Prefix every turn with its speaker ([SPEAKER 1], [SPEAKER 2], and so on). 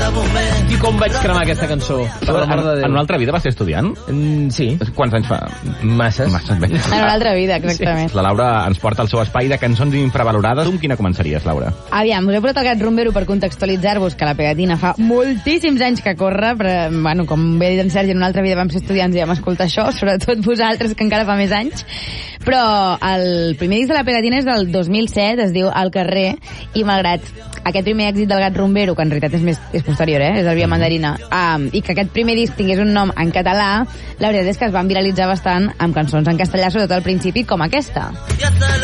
[SPEAKER 1] I com vaig cremar aquesta cançó?
[SPEAKER 2] En una altra vida vas ser estudiant?
[SPEAKER 1] Sí.
[SPEAKER 2] Quants anys fa?
[SPEAKER 1] Masses.
[SPEAKER 2] Bé.
[SPEAKER 3] En una altra vida, exactament.
[SPEAKER 2] La Laura ens porta al seu espai de cançons infravalorades. Tu amb quina començaries, Laura?
[SPEAKER 3] Aviam, us he portat el Gat Rumbero per contextualitzar-vos que la pegatina fa moltíssims anys que corre, però, bueno, com bé dit en Sergi, en una altra vida vam ser estudiants i vam escoltar això, sobretot vosaltres, que encara fa més anys. Però el primer disc de la pegatina és del 2007, es diu Al carrer, i malgrat aquest primer èxit del Gat Rumbero, que en realitat és posterior, és el Via Mandarina, i que aquest primer disc tingués un nom en català, la veritat és que es van viralitzar bastant amb cançons en castellà, sobretot al principi, com aquesta.